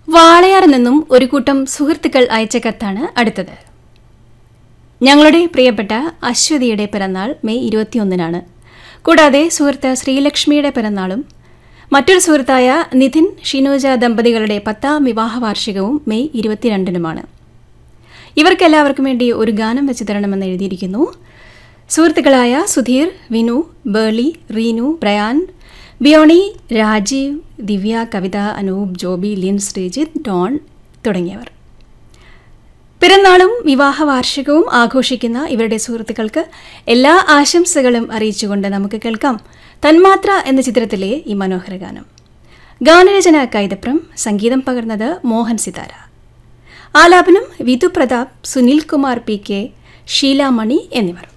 വാളയാറിൽ നിന്നും ഒരു കൂട്ടം സുഹൃത്തുക്കൾ അയച്ച കത്താണ് അടുത്തത്. ഞങ്ങളുടെ പ്രിയപ്പെട്ട അശ്വതിയുടെ പിറന്നാൾ മെയ് 21-നാണ്. കൂടാതെ സുഹൃത്ത് ശ്രീലക്ഷ്മിയുടെ പിറന്നാളും മറ്റൊരു സുഹൃത്തായ നിതിൻ ഷിനോജ ദമ്പതികളുടെ 10ാം വിവാഹ വാർഷികവും മെയ് 22-നുമാണ്. ഇവർക്കെല്ലാവർക്കും വേണ്ടി ഒരു ഗാനം വെച്ച് തരണമെന്ന് എഴുതിയിരിക്കുന്നു. സുഹൃത്തുക്കളായ സുധീർ, വിനു, ബേർലി, റീനു, ബ്രയാൻ, ബിയോണി, രാജീവ്, ദിവ്യ, കവിത, അനൂപ്, ജോബി, ലിൻ, ശ്രീജിത്ത്, ഡോൺ തുടങ്ങിയവർ. പിറന്നാളും വിവാഹ വാർഷികവും ആഘോഷിക്കുന്ന ഇവരുടെ സുഹൃത്തുക്കൾക്ക് എല്ലാ ആശംസകളും അറിയിച്ചുകൊണ്ട് നമുക്ക് കേൾക്കാം തന്മാത്ര എന്ന ചിത്രത്തിലെ ഈ മനോഹര ഗാനം. ഗാനരചന കൈതപ്രം, സംഗീതം പകർന്നത് മോഹൻ സിതാര, ആലാപനം വിധു പ്രതാപ്, സുനിൽ കുമാർ, പി കെ, ഷീലാമണി എന്നിവർ.